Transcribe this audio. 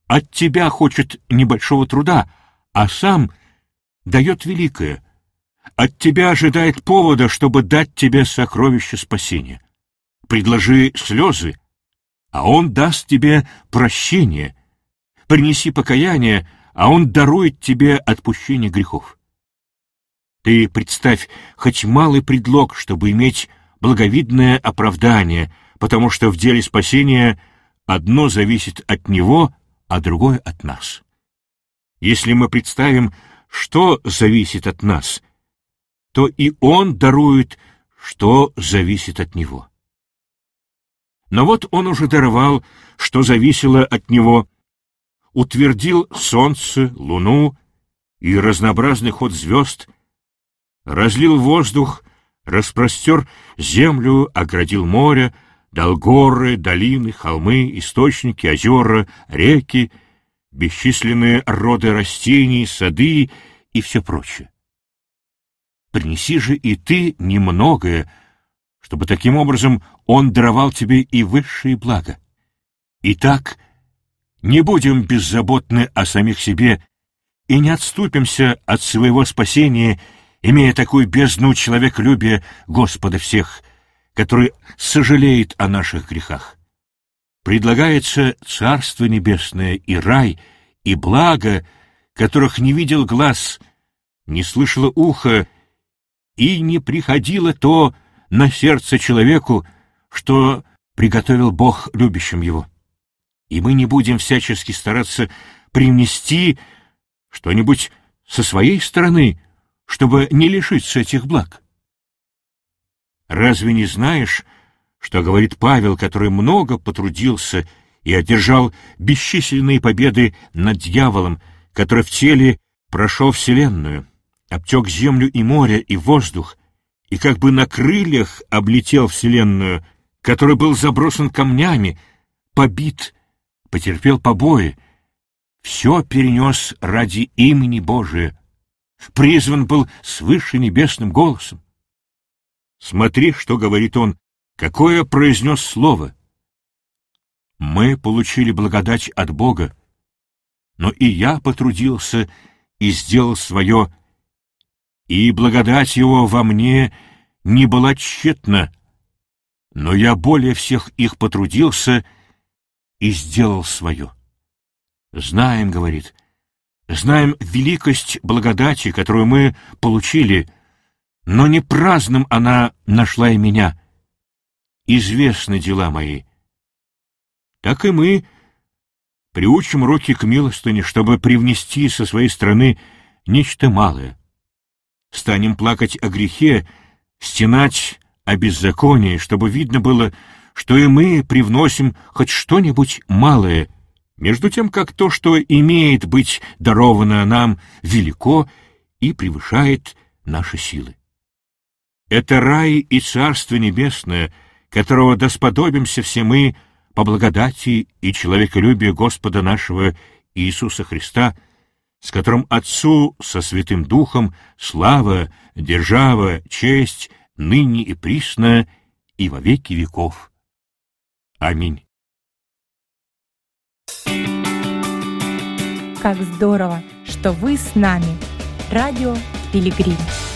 от тебя хочет небольшого труда, а сам дает великое. От тебя ожидает повода, чтобы дать тебе сокровище спасения. Предложи слезы, а он даст тебе прощение. Принеси покаяние, а он дарует тебе отпущение грехов. Ты представь хоть малый предлог, чтобы иметь благовидное оправдание, потому что в деле спасения одно зависит от него, а другое от нас. Если мы представим, что зависит от нас, то и он дарует, что зависит от него. Но вот он уже даровал, что зависело от него, утвердил солнце, луну и разнообразный ход звезд, разлил воздух, распростер землю, оградил море, дал горы, долины, холмы, источники, озера, реки, бесчисленные роды растений, сады и все прочее. Принеси же и ты немногое, чтобы таким образом он даровал тебе и высшие блага. Итак, не будем беззаботны о самих себе и не отступимся от своего спасения, имея такую бездну человеколюбия Господа всех, который сожалеет о наших грехах. Предлагается Царство Небесное и рай, и благо, которых не видел глаз, не слышало ухо, и не приходило то на сердце человеку, что приготовил Бог любящим его. И мы не будем всячески стараться привнести что-нибудь со своей стороны, чтобы не лишиться этих благ. Разве не знаешь, что говорит Павел, который много потрудился и одержал бесчисленные победы над дьяволом, который в теле прошел вселенную, обтек землю и море, и воздух, и как бы на крыльях облетел вселенную, который был забросан камнями, побит, потерпел побои, все перенес ради имени Божия, призван был свыше небесным голосом. Смотри, что говорит он, какое произнес слово. Мы получили благодать от Бога, но и я потрудился и сделал свое, и благодать его во мне не была тщетна, но я более всех их потрудился и сделал свое. Знаем, говорит, знаем великость благодати, которую мы получили, но не праздным она нашла и меня. Известны дела мои. Так и мы приучим руки к милостыне, чтобы привнести со своей стороны нечто малое. Станем плакать о грехе, стенать о беззаконии, чтобы видно было, что и мы привносим хоть что-нибудь малое, между тем, как то, что имеет быть даровано нам, велико и превышает наши силы. Это рай и Царство Небесное, которого досподобимся все мы по благодати и человеколюбию Господа нашего Иисуса Христа, с которым Отцу со Святым Духом слава, держава, честь, ныне и присно, и во веки веков. Аминь. Как здорово, что вы с нами. Радио Пилигрим.